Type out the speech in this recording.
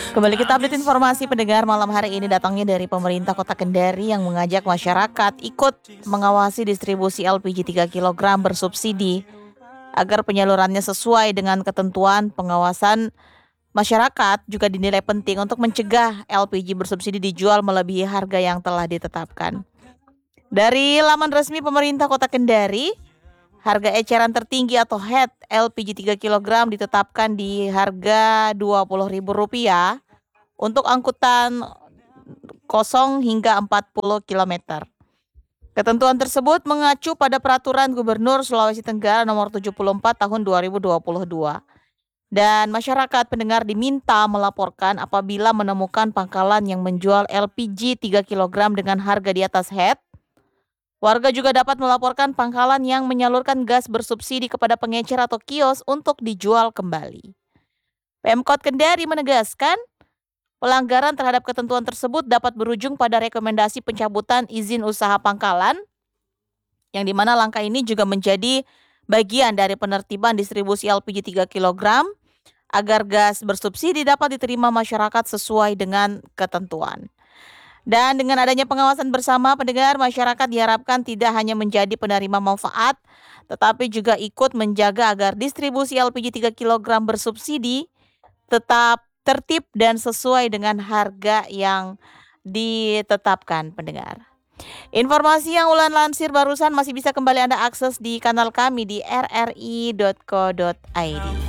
Kembali kita update informasi pendengar malam hari ini datangnya dari pemerintah Kota Kendari yang mengajak masyarakat ikut mengawasi distribusi LPG 3 kg bersubsidi agar penyalurannya sesuai dengan ketentuan. Pengawasan masyarakat juga dinilai penting untuk mencegah LPG bersubsidi dijual melebihi harga yang telah ditetapkan. Dari laman resmi pemerintah Kota Kendari, harga eceran tertinggi atau HET LPG 3 kg ditetapkan di harga Rp20.000 untuk angkutan kosong hingga 40 km. Ketentuan tersebut mengacu pada Peraturan Gubernur Sulawesi Tenggara Nomor 74 Tahun 2022. Dan masyarakat pendengar diminta melaporkan apabila menemukan pangkalan yang menjual LPG 3 kg dengan harga di atas HET. Warga juga dapat melaporkan pangkalan yang menyalurkan gas bersubsidi kepada pengecer atau kios untuk dijual kembali. Pemkot Kendari menegaskan, pelanggaran terhadap ketentuan tersebut dapat berujung pada rekomendasi pencabutan izin usaha pangkalan, yang dimana langkah ini juga menjadi bagian dari penertiban distribusi LPG 3 kg agar gas bersubsidi dapat diterima masyarakat sesuai dengan ketentuan. Dan dengan adanya pengawasan bersama pendengar, masyarakat diharapkan tidak hanya menjadi penerima manfaat, tetapi juga ikut menjaga agar distribusi LPG 3 kg bersubsidi tetap tertib dan sesuai dengan harga yang ditetapkan pendengar. Informasi yang Ulan lansir barusan masih bisa kembali Anda akses di kanal kami di rri.co.id.